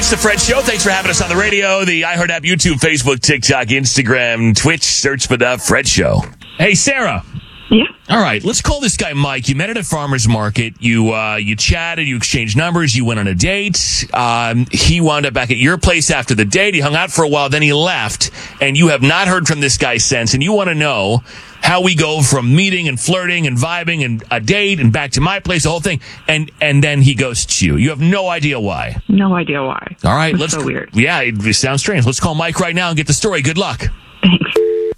It's the Fred Show. Thanks for having us on the radio, the iHeart app, YouTube, Facebook, TikTok, Instagram, Twitch. Search for the Fred Show. Hey, Sarah. Yeah. All right, let's call this guy Mike. You met at a farmer's market. You chatted. You exchanged numbers. You went on a date. He wound up back at your place after the date. He hung out for a while. Then he left. And you have not heard from this guy since. And you want to know how we go from meeting and flirting and vibing and a date and back to my place, the whole thing. And then he ghosts you. You have no idea why. No idea why. All right, It's so weird. Yeah, it sounds strange. Let's call Mike right now and get the story. Good luck. Thanks.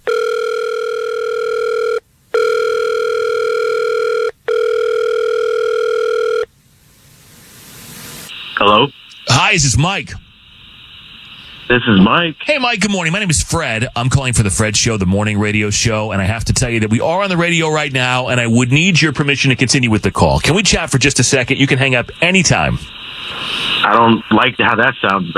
Hello? Hi, this is Mike. This is Mike. Hey, Mike, good morning. My name is Fred. I'm calling for the Fred Show, the morning radio show, and I have to tell you that we are on the radio right now, and I would need your permission to continue with the call. Can we chat for just a second? You can hang up anytime. I don't like how that sounds.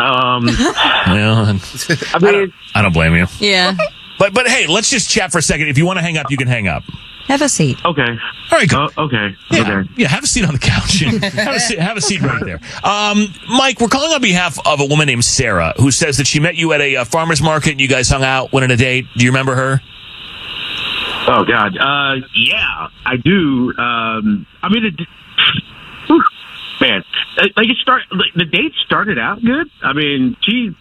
Well, I don't blame you. Yeah. But hey, let's just chat for a second. If you want to hang up, you can hang up. Have a seat. Okay. All right, good. Okay. Yeah, Okay. yeah, have a seat on the couch. have a seat right there. Mike, we're calling on behalf of a woman named Sarah who says that she met you at a farmer's market and you guys hung out, went on a date. Do you remember her? Oh, God. Yeah, I do. Man, the date started out good. I mean, she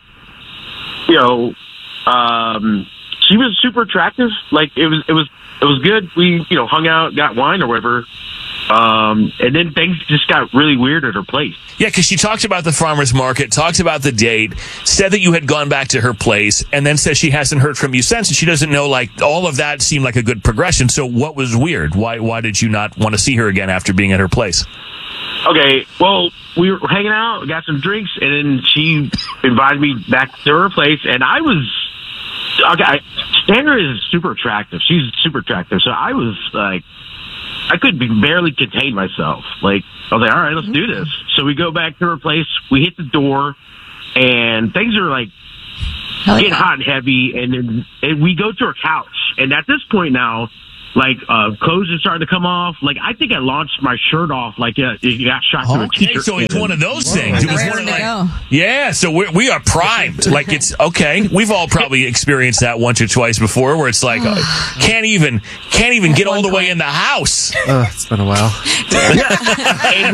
was super attractive. Like, it was good. We, hung out, got wine or whatever. And then things just got really weird at her place. Yeah, because she talked about the farmer's market, talked about the date, said that you had gone back to her place, and then says she hasn't heard from you since, and she doesn't know, all of that seemed like a good progression. So what was weird? Why did you not want to see her again after being at her place? Okay, well, we were hanging out, got some drinks, and then she invited me back to her place, and I was... Okay, Sandra is super attractive. She's super attractive. So I was like, I could barely contain myself. Like, I was like, all right, let's do this. So we go back to her place. We hit the door, and things are like getting hot and heavy. And then we go to her couch. And at this point now, clothes are starting to come off. Like, I think I launched my shirt off like you got shot through a t-shirt. So it's one of those things. It was one of yeah, so we are primed. Like, it's okay. We've all probably experienced that once or twice before where it's like, can't even get all the way in the house. It's been a while. And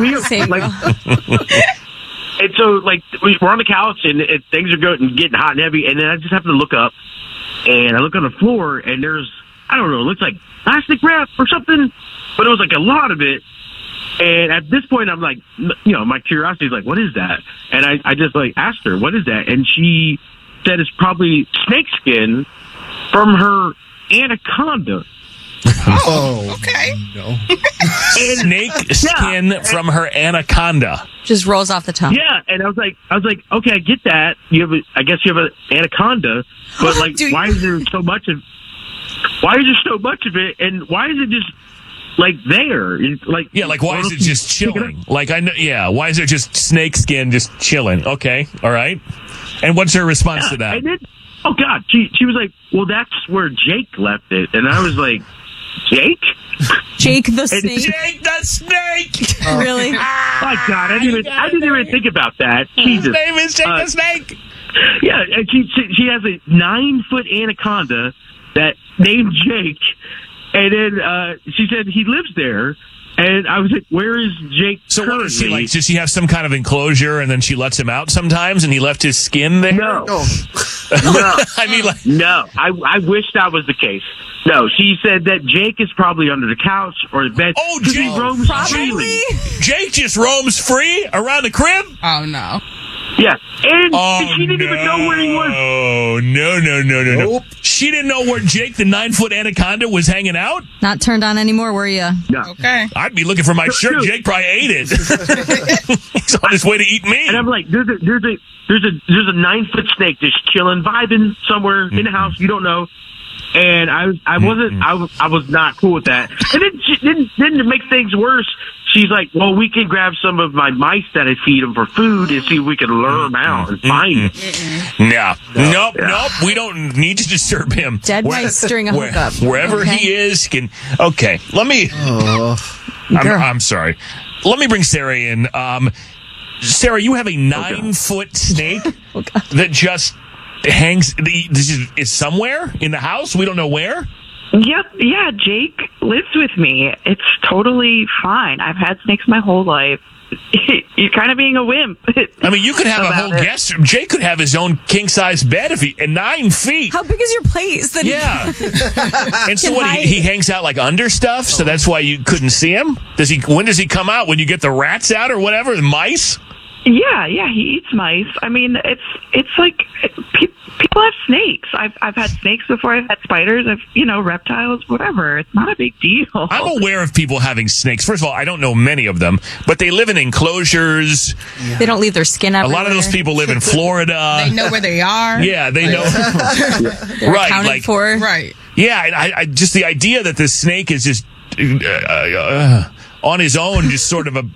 and so, we're on the couch, and things are getting hot and heavy, and then I just happen to look up, and I look on the floor, and there's, I don't know, it looks like plastic wrap or something, but it was like a lot of it. And at this point, I'm like, my curiosity is like, what is that? And I just asked her, what is that? And she said it's probably snake skin from her anaconda. Oh, okay. No. Snake skin from her anaconda. Just rolls off the tongue. Yeah, and I was like, okay, I get that. I guess you have an anaconda, but why is there so much of? Why is there so much of it, and why is it just there? Why is it just chilling? Why is there just snake skin just chilling? Okay, all right. And what's her response to that? And then, oh God, she was like, well, that's where Jake left it, and I was like, Jake? Jake the snake. Jake the snake. Really? My God, I didn't even think about that. Jesus. His name is Jake the snake. Yeah, and she has a 9-foot anaconda that named Jake, and then she said he lives there, and I was like, where is Jake So currently? what is she does she have some kind of enclosure and then she lets him out sometimes and he left his skin there? No. Oh. No. I mean, no, I wish that was the case. No, she said that Jake is probably under the couch or the bed. Oh, 'cause Jake he roams freely. Jake just roams free around the crib? Oh, no. Yeah, and she didn't even know where he was. Oh, no. Nope. She didn't know where Jake, the 9-foot anaconda, was hanging out? Not turned on anymore, were you? No. Okay. I'd be looking for my shirt. Jake probably ate it. He's on his way to eat me. And I'm like, there's a 9-foot snake just chilling, vibing somewhere in the house. You don't know. And I was not cool with that. And then to make things worse, she's like, well, we can grab some of my mice that I feed them for food and see if we can lure them out and find them. Nope. We don't need to disturb him. Dead mice during a hookup. Wherever he is, can. Okay, let me. I'm sorry. Let me bring Sarah in. Sarah, you have a 9-foot snake that just hangs, is somewhere in the house? We don't know where? Yep. Yeah, Jake lives with me. It's totally fine. I've had snakes my whole life. You're kind of being a wimp. I mean, you could have a whole guest room. Jake could have his own king-size bed and 9 feet. How big is your place? That Yeah. And so what, he hangs out like under stuff, so that's why you couldn't see him? When does he come out? When you get the rats out or whatever? The mice? Yeah, he eats mice. I mean, it's like people have snakes. I've had snakes before. I've had spiders. Reptiles, whatever. It's not a big deal. I'm aware of people having snakes. First of all, I don't know many of them, but they live in enclosures. Yeah. They don't leave their skin out. A lot of those people live in Florida. They know where they are. Yeah, they know. They're accounted for. Right. Yeah, and I just the idea that the snake is just on his own, just sort of a.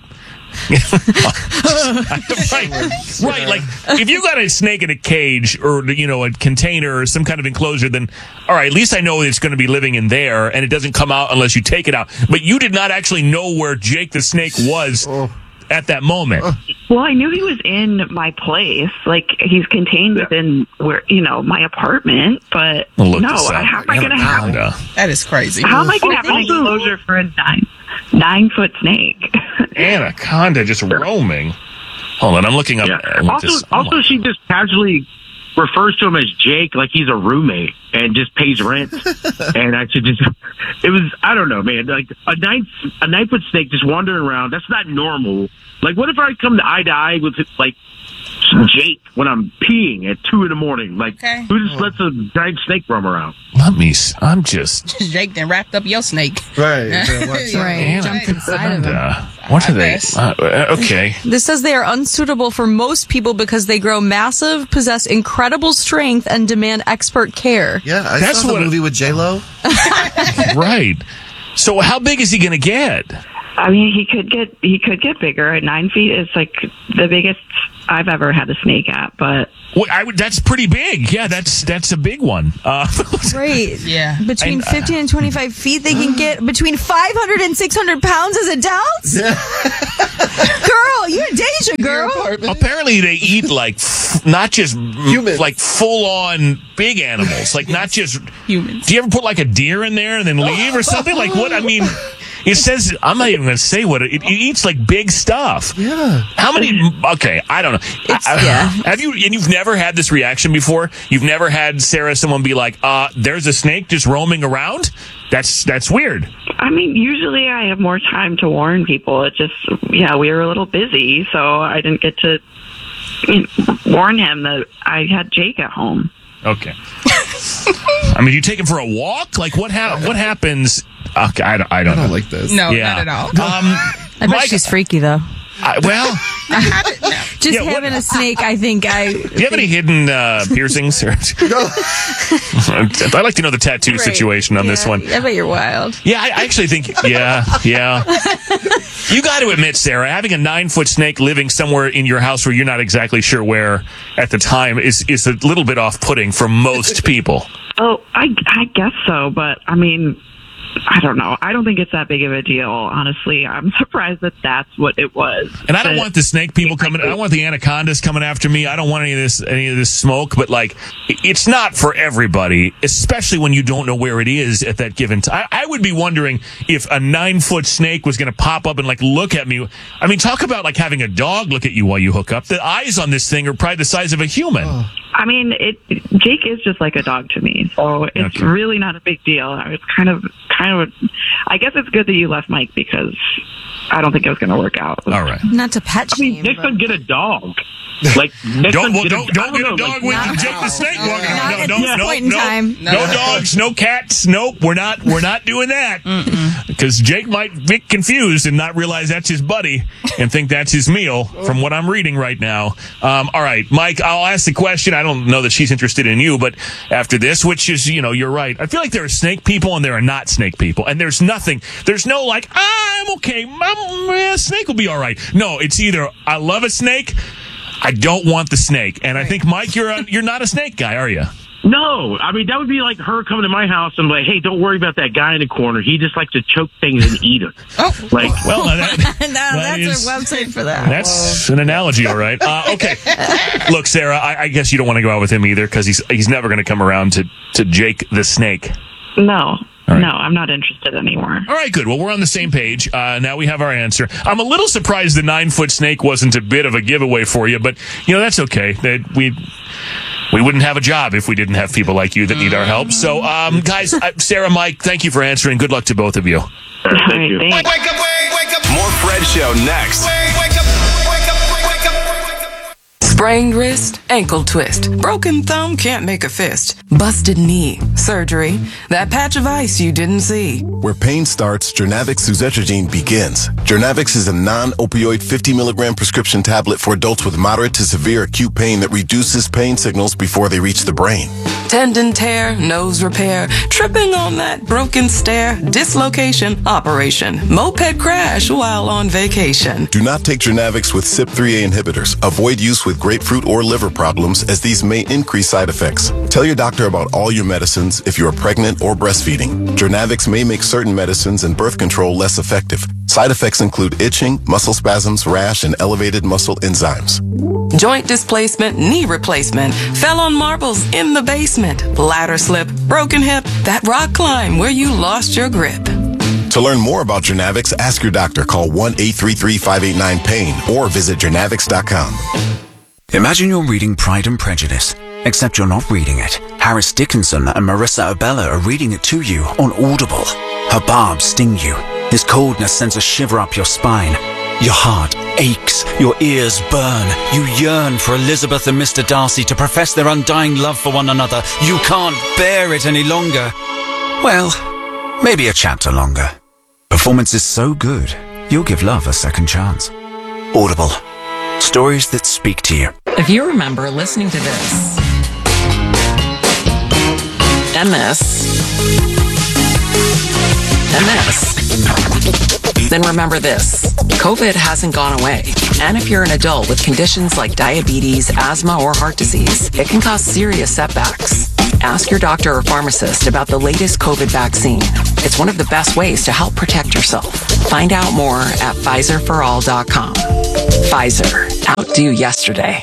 right. Like if you got a snake in a cage or a container or some kind of enclosure, then all right, at least I know it's going to be living in there and it doesn't come out unless you take it out. But you did not actually know where Jake the snake was at that moment. Well, I knew he was in my place. Like he's contained within my apartment. But how am I going to have? That is crazy. How am I going to have an enclosure for a 9-foot snake? Anaconda just roaming. Hold on, I'm looking up. Yeah. Also, she just casually refers to him as Jake, like he's a roommate and just pays rent. And I don't know, man. Like a 9-foot snake just wandering around. That's not normal. Like, what if I come to eye with like Jake when I'm peeing at 2 a.m? Like, who just lets a giant snake roam around? I'm just. Jake then wrapped up your snake. Right. Right. Jumped inside of them. What are they? Okay. This says they are unsuitable for most people because they grow massive, possess incredible strength, and demand expert care. Yeah, I saw the movie with J-Lo. Right. So how big is he going to get? I mean, he could get bigger. At 9 feet is like the biggest I've ever had a snake at. But that's pretty big. Yeah, that's a big one. Right. Yeah. Between 15 and 25 feet, they can get between 500 and 600 pounds as adults. Girl, you're Deja, girl. Apparently, they eat like not just humans, like full on big animals, like not just humans. Do you ever put like a deer in there and then leave or something? Like what? I mean. It says, I'm not even going to say what it eats like big stuff. Yeah. How many? Okay, I don't know. Have you? And you've never had this reaction before? You've never had someone be like, "There's a snake just roaming around." That's weird. I mean, usually I have more time to warn people. It just, we were a little busy, so I didn't get to warn him that I had Jake at home. Okay. I mean, you take him for a walk? Like, what happens? Okay, I don't like this. No, not at all. I bet she's freaky, though. Just having a snake, I think Do you have any hidden piercings? I'd like to know the tattoo situation on this one. I bet you're wild. Yeah, I actually think, yeah. You got to admit, Sarah, having a 9-foot snake living somewhere in your house where you're not exactly sure where at the time is a little bit off-putting for most people. Oh, I guess so, but I mean, I don't know. I don't think it's that big of a deal, honestly. I'm surprised that that's what it was. And I don't want the snake people coming. I don't want the anacondas coming after me. I don't want any of this smoke. But like, it's not for everybody, especially when you don't know where it is at that given time. I would be wondering if a 9-foot snake was going to pop up and like look at me. I mean, talk about like having a dog look at you while you hook up. The eyes on this thing are probably the size of a human. Oh. I mean, Jake is just like a dog to me, so it's really not a big deal. It's kind of. I guess it's good that you left Mike because I don't think it was going to work out. All right. Not to pet shame. I mean, Nick would get a dog. Like, don't get a dog with Jake the snake walking around. No dogs, no cats. Nope, we're not doing that because Jake might get confused and not realize that's his buddy and think that's his meal. From what I'm reading right now. All right, Mike, I'll ask the question. I don't know that she's interested in you, but after this, which is, you're right. I feel like there are snake people and there are not snake people, and there's no like, I'm okay. A snake will be all right. No, it's either I love a snake. I don't want the snake. And I think, Mike, you're not a snake guy, are you? No, I mean, that would be like her coming to my house and like, hey, don't worry about that guy in the corner. He just likes to choke things and eat them. Like, well, that's a website for that. That's an analogy, all right. Okay. Look, Sarah, I guess you don't want to go out with him either because he's never going to come around to Jake the Snake. No. Right. No, I'm not interested anymore. All right, good. Well, we're on the same page. Now we have our answer. I'm a little surprised the 9-foot snake wasn't a bit of a giveaway for you, but, that's okay. That we wouldn't have a job if we didn't have people like you that need our help. So, guys, Sarah, Mike, thank you for answering. Good luck to both of you. Thank you. Thanks. Wake up. More Fred Show next. Wake up. Sprained wrist, ankle twist, broken thumb, can't make a fist, busted knee, surgery, that patch of ice you didn't see. Where pain starts, Jernavix suzetrigine begins. Jernavix is a non-opioid 50 milligram prescription tablet for adults with moderate to severe acute pain that reduces pain signals before they reach the brain. Tendon tear, nose repair, tripping on that broken stair, dislocation, operation, moped crash while on vacation. Do not take Jernavix with CYP3A inhibitors. Avoid use with grapefruit or liver problems as these may increase side effects. Tell your doctor about all your medicines if you are pregnant or breastfeeding. Jernavix may make certain medicines and birth control less effective. Side effects include itching, muscle spasms, rash, and elevated muscle enzymes. Joint displacement, knee replacement, fell on marbles in the basement, ladder slip, broken hip, that rock climb where you lost your grip. To learn more about Jernavix, ask your doctor. Call 1-833-589-PAIN or visit jernavix.com. Imagine you're reading Pride and Prejudice, except you're not reading it. Harris Dickinson and Marissa Abella are reading it to you on Audible. Her barbs sting you. His coldness sends a shiver up your spine. Your heart aches. Your ears burn. You yearn for Elizabeth and Mr. Darcy to profess their undying love for one another. You can't bear it any longer. Well, maybe a chapter longer. Performance is so good, you'll give love a second chance. Audible. Stories that speak to you. If you remember listening to this, and this, then remember this. COVID hasn't gone away. And if you're an adult with conditions like diabetes, asthma, or heart disease, it can cause serious setbacks. Ask your doctor or pharmacist about the latest COVID vaccine. It's one of the best ways to help protect yourself. Find out more at PfizerForAll.com. Pfizer. Outdo yesterday.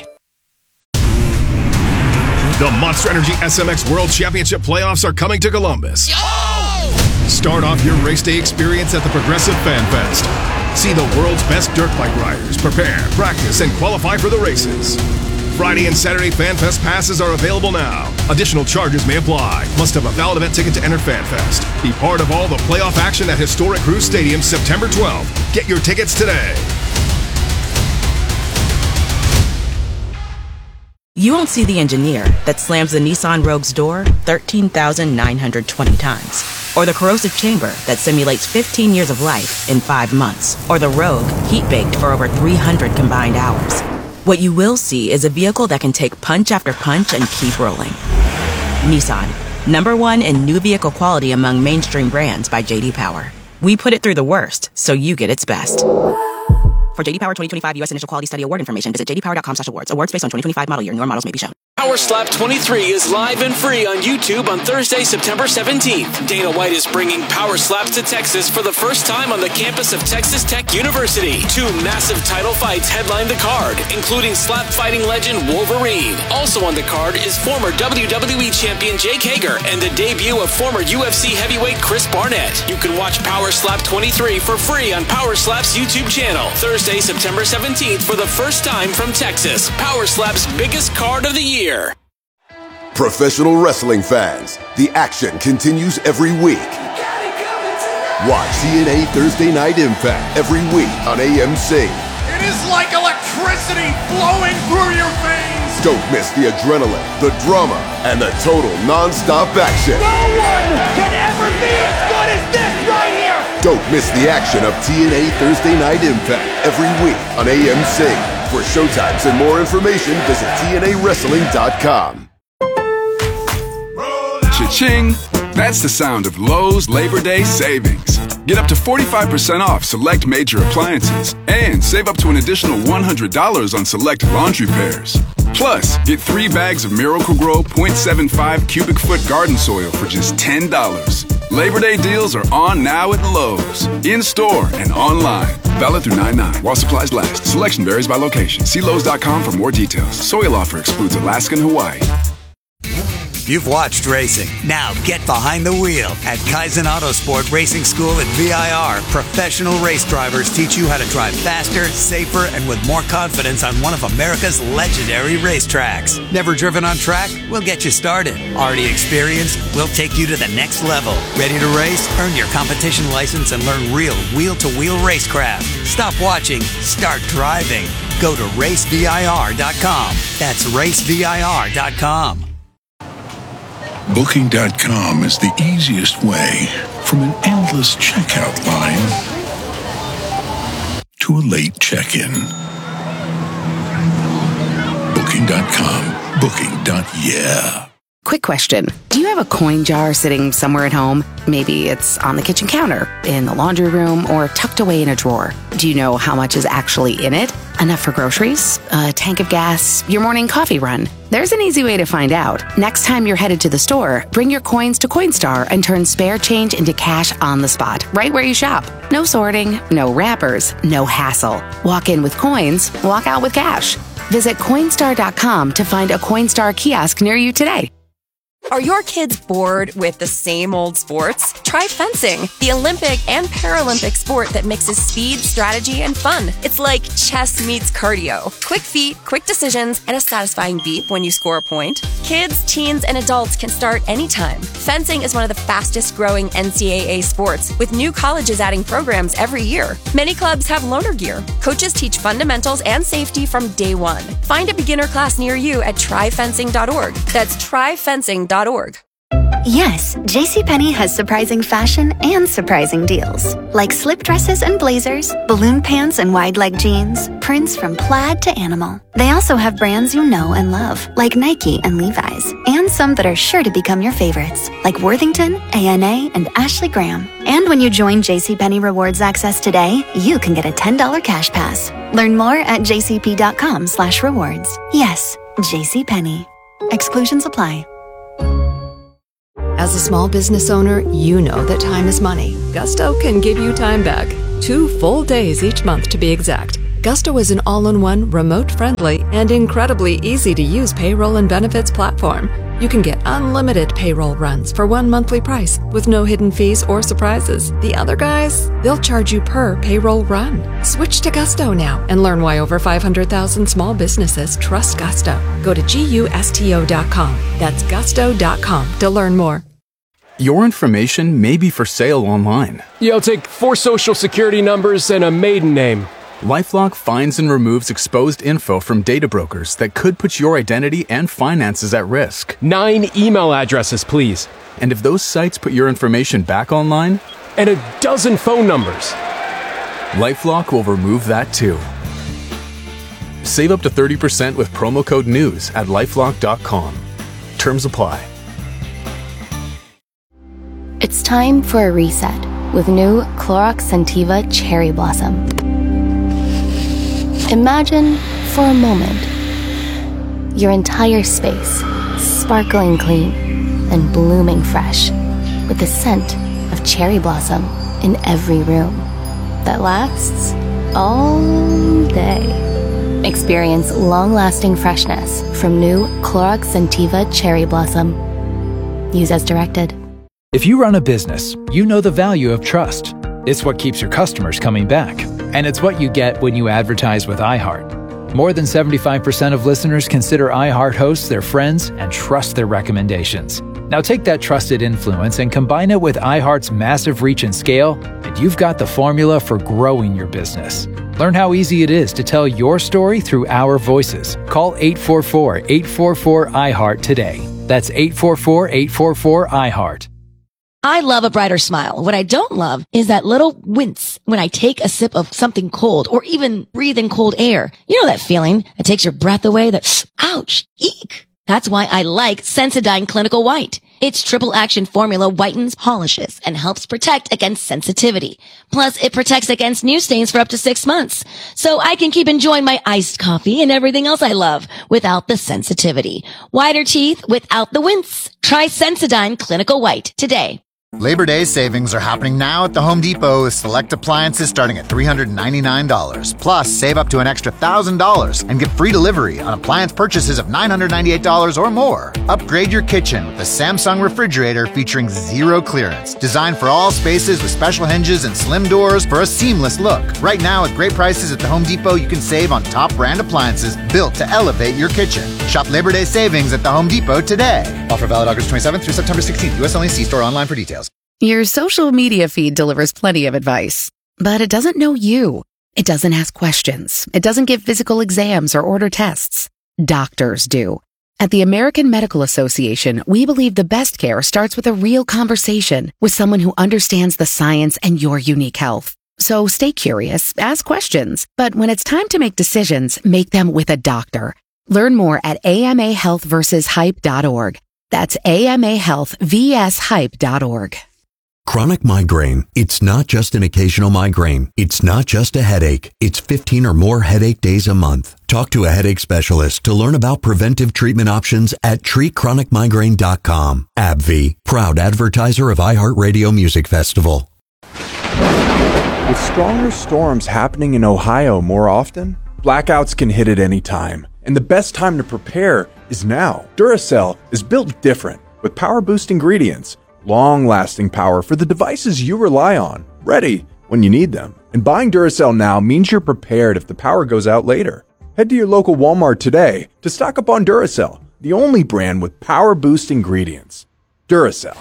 The Monster Energy SMX World Championship playoffs are coming to Columbus. Start off your race day experience at the Progressive Fan Fest. See the world's best dirt bike riders prepare, practice, and qualify for the races. Friday and Saturday Fan Fest passes are available now. Additional charges may apply. Must have a valid event ticket to enter Fan Fest. Be part of all the playoff action at historic Cruise Stadium September 12th. Get your tickets today. You won't see the engineer that slams the Nissan Rogue's door 13,920 times. Or the corrosive chamber that simulates 15 years of life in 5 months. Or the Rogue heat-baked for over 300 combined hours. What you will see is a vehicle that can take punch after punch and keep rolling. Nissan, #1 in new vehicle quality among mainstream brands by J.D. Power. We put it through the worst, so you get its best. For J.D. Power 2025 U.S. Initial Quality Study Award information, visit jdpower.com/awards. Awards based on 2025 model year. Newer models may be shown. Power Slap 23 is live and free on YouTube on Thursday, September 17th. Dana White is bringing Power Slaps to Texas for the first time on the campus of Texas Tech University. 2 massive title fights headline the card, including slap fighting legend Wolverine. Also on the card is former WWE champion Jake Hager and the debut of former UFC heavyweight Chris Barnett. You can watch Power Slap 23 for free on Power Slap's YouTube channel. Thursday, September 17th for the first time from Texas. Power Slap's biggest card of the year. Professional wrestling fans, the action continues every week. Watch TNA Thursday Night Impact every week on AMC. It is like electricity flowing through your veins. Don't miss the adrenaline, the drama, and the total non-stop action. No one can ever be as good as this right here. Don't miss the action of TNA Thursday Night Impact every week on AMC. For showtimes and more information, visit TNAWrestling.com. Cha-ching! That's the sound of Lowe's Labor Day savings. Get up to 45% off select major appliances and save up to an additional $100 on select laundry pairs. Plus, get 3 bags of Miracle-Gro 0.75 cubic foot garden soil for just $10. Labor Day deals are on now at Lowe's. In-store and online. Valid through 9/9 while supplies last. Selection varies by location. See Lowe's.com for more details. Soil offer excludes Alaska and Hawaii. You've watched racing. Now get behind the wheel. At Kaizen Autosport Racing School at VIR, professional race drivers teach you how to drive faster, safer, and with more confidence on one of America's legendary racetracks. Never driven on track? We'll get you started. Already experienced? We'll take you to the next level. Ready to race? Earn your competition license and learn real wheel-to-wheel racecraft. Stop watching. Start driving. Go to racevir.com. That's racevir.com. Booking.com is the easiest way from an endless checkout line to a late check-in. Booking.com. Booking.yeah. Quick question. Do you have a coin jar sitting somewhere at home? Maybe it's on the kitchen counter, in the laundry room, or tucked away in a drawer. Do you know how much is actually in it? Enough for groceries? A tank of gas? Your morning coffee run? There's an easy way to find out. Next time you're headed to the store, bring your coins to Coinstar and turn spare change into cash on the spot, right where you shop. No sorting, no wrappers, no hassle. Walk in with coins, walk out with cash. Visit Coinstar.com to find a Coinstar kiosk near you today. Are your kids bored with the same old sports? Try fencing, the Olympic and Paralympic sport that mixes speed, strategy, and fun. It's like chess meets cardio. Quick feet, quick decisions, and a satisfying beep when you score a point. Kids, teens, and adults can start anytime. Fencing is one of the fastest growing NCAA sports, with new colleges adding programs every year. Many clubs have loaner gear. Coaches teach fundamentals and safety from day one. Find a beginner class near you at tryfencing.org. That's tryfencing.org. Yes, JCPenney has surprising fashion and surprising deals. Like slip dresses and blazers, balloon pants and wide leg jeans, prints from plaid to animal. They also have brands you know and love, like Nike and Levi's, and some that are sure to become your favorites, like Worthington, A&A, and Ashley Graham. And when you join JCPenney Rewards Access today, you can get a $10 cash pass. Learn more at jcp.com/rewards. Yes, JCPenney. Exclusions apply. As a small business owner, you know that time is money. Gusto can give you time back. 2 full days each month to be exact. Gusto is an all-in-one, remote-friendly, and incredibly easy-to-use payroll and benefits platform. You can get unlimited payroll runs for one monthly price with no hidden fees or surprises. The other guys, they'll charge you per payroll run. Switch to Gusto now and learn why over 500,000 small businesses trust Gusto. Go to GUSTO.com. That's gusto.com to learn more. Your information may be for sale online. Yeah, I'll take 4 social security numbers and a maiden name. LifeLock finds and removes exposed info from data brokers that could put your identity and finances at risk. 9 email addresses, please. And if those sites put your information back online? And a dozen phone numbers. LifeLock will remove that too. Save up to 30% with promo code NEWS at LifeLock.com. Terms apply. It's time for a reset with new Clorox Scentiva Cherry Blossom. Imagine, for a moment, your entire space sparkling clean and blooming fresh with the scent of cherry blossom in every room that lasts all day. Experience long-lasting freshness from new Clorox Scentiva Cherry Blossom. Use as directed. If you run a business, you know the value of trust. It's what keeps your customers coming back. And it's what you get when you advertise with iHeart. More than 75% of listeners consider iHeart hosts their friends and trust their recommendations. Now take that trusted influence and combine it with iHeart's massive reach and scale, and you've got the formula for growing your business. Learn how easy it is to tell your story through our voices. Call 844-844-iHeart today. That's 844-844-iHeart. I love a brighter smile. What I don't love is that little wince when I take a sip of something cold or even breathe in cold air. You know that feeling that takes your breath away, that ouch, eek. That's why I like Sensodyne Clinical White. Its triple action formula whitens, polishes, and helps protect against sensitivity. Plus, it protects against new stains for up to 6 months. So I can keep enjoying my iced coffee and everything else I love without the sensitivity. Whiter teeth without the wince. Try Sensodyne Clinical White today. Labor Day savings are happening now at the Home Depot with select appliances starting at $399. Plus, save up to an extra $1,000 and get free delivery on appliance purchases of $998 or more. Upgrade your kitchen with a Samsung refrigerator featuring zero clearance, designed for all spaces with special hinges and slim doors for a seamless look. Right now, at great prices at the Home Depot, you can save on top brand appliances built to elevate your kitchen. Shop Labor Day savings at the Home Depot today. Offer valid August 27th through September 16th. U.S. only. See store online for details. Your social media feed delivers plenty of advice, but it doesn't know you. It doesn't ask questions. It doesn't give physical exams or order tests. Doctors do. At the American Medical Association, we believe the best care starts with a real conversation with someone who understands the science and your unique health. So stay curious, ask questions, but when it's time to make decisions, make them with a doctor. Learn more at amahealthversushype.org. That's amahealthvshype.org. Chronic migraine. It's not just an occasional migraine. It's not just a headache. It's 15 or more headache days a month. Talk to a headache specialist to learn about preventive treatment options at treatchronicmigraine.com. AbbVie, proud advertiser of iHeartRadio Music Festival. With stronger storms happening in Ohio more often, blackouts can hit at any time. And the best time to prepare is now. Duracell is built different with power-boost ingredients. Long-lasting power for the devices you rely on, ready when you need them. And buying Duracell now means you're prepared if the power goes out later. Head to your local Walmart today to stock up on Duracell, the only brand with power boost ingredients. Duracell.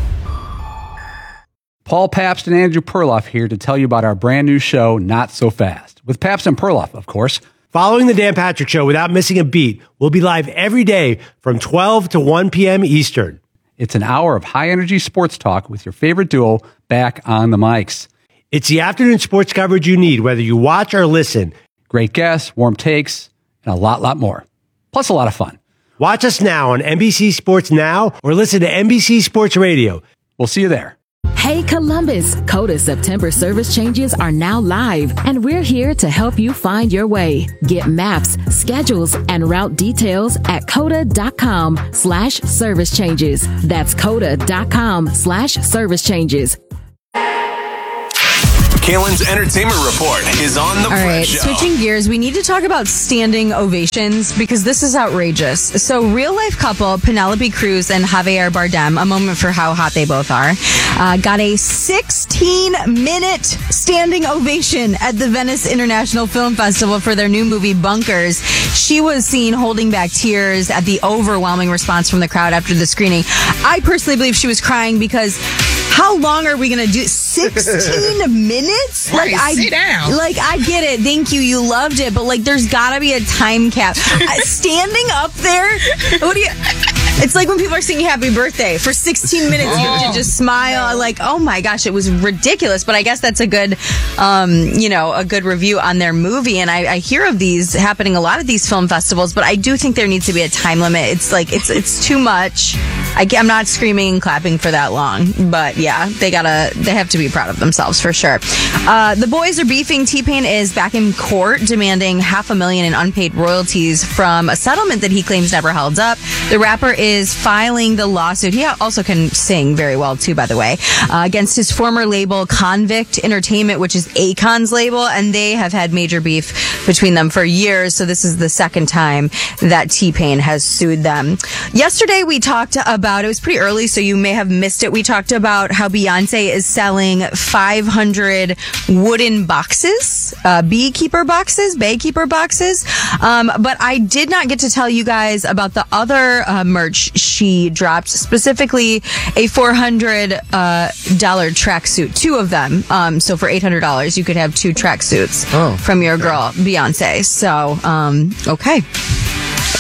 Paul Pabst and Andrew Perloff here to tell you about our brand new show, Not So Fast, with Pabst and Perloff, of course. Following the Dan Patrick Show without missing a beat, we'll be live every day from 12 to 1 p.m. Eastern. It's an hour of high-energy sports talk with your favorite duo back on the mics. It's the afternoon sports coverage you need, whether you watch or listen. Great guests, warm takes, and a lot more. Plus a lot of fun. Watch us now on NBC Sports Now or listen to NBC Sports Radio. We'll see you there. Hey Columbus, Coda September service changes are now live, and we're here to help you find your way. Get maps, schedules, and route details at coda.com/service changes. That's coda.com/service changes. Kalen's Entertainment Report is on the All right, Show. switching gears, we need to talk about standing ovations because this is outrageous. So, real-life couple Penelope Cruz and Javier Bardem, a moment for how hot they both are, got a 16-minute standing ovation at the Venice International Film Festival for their new movie, Bunkers. She was seen holding back tears at the overwhelming response from the crowd after the screening. I personally believe she was crying because how long are we going to do? 16 minutes? Right, sit down. Like, I get it. Thank you. You loved it. But, like, there's got to be a time cap. Standing up there, what do you... It's like when people are singing Happy Birthday. For 16 minutes, you have to just smile. Like, oh my gosh, it was ridiculous. But I guess that's a good, a good review on their movie. And I hear of these happening a lot at these film festivals, but I do think there needs to be a time limit. It's like, it's too much. I'm not screaming and clapping for that long, but yeah, they have to be proud of themselves for sure. The boys are beefing. T-Pain is back in court demanding $500,000 in unpaid royalties from a settlement that he claims never held up. The rapper is filing the lawsuit. He also can sing very well too, by the way, against his former label Convict Entertainment, which is Akon's label, and they have had major beef between them for years. So this is the second time that T-Pain has sued them. Yesterday we talked about, it was pretty early, so you may have missed it. We talked about how Beyonce is selling 500 wooden boxes, baykeeper boxes. But I did not get to tell you guys about the other merch she dropped, specifically a $400 tracksuit, two of them. So for $800, you could have two tracksuits from your girl, Beyonce. So, okay.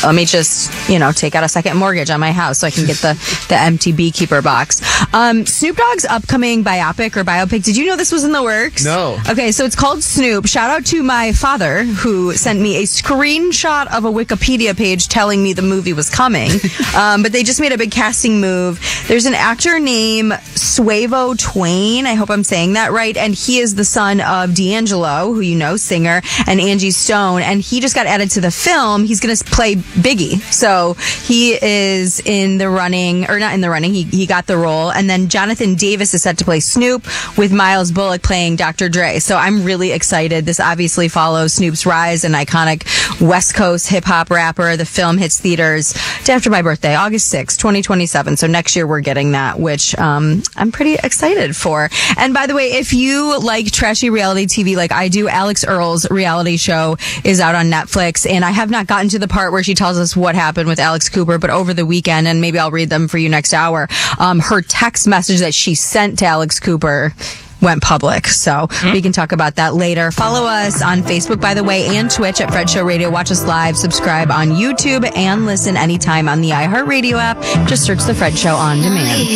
let me just, take out a second mortgage on my house so I can get the empty Beekeeper box. Snoop Dogg's upcoming biopic. Did you know this was in the works? No. Okay, so it's called Snoop. Shout out to my father who sent me a screenshot of a Wikipedia page telling me the movie was coming. But they just made a big casting move. There's an actor named Suavo Twain. I hope I'm saying that right. And he is the son of D'Angelo, who singer, and Angie Stone. And he just got added to the film. He's going to play Biggie. So he is in the running, or not in the running. He got the role. And then Jonathan Davis is set to play Snoop, with Miles Bullock playing Dr. Dre. So I'm really excited. This obviously follows Snoop's rise, an iconic West Coast hip-hop rapper. The film hits theaters after my birthday, August 6th, 2027. So next year we're getting that, which I'm pretty excited for. And by the way, if you like trashy reality TV like I do, Alex Earl's reality show is out on Netflix. And I have not gotten to the part where she tells us what happened with Alex Cooper, but over the weekend, and maybe I'll read them for you next hour, her text message that she sent to Alex Cooper went public. So we can talk about that later. Follow us on Facebook, by the way, and Twitch at Fred Show Radio. Watch us live, subscribe on YouTube, and listen anytime on the iHeartRadio app. Just search The Fred Show on Demand.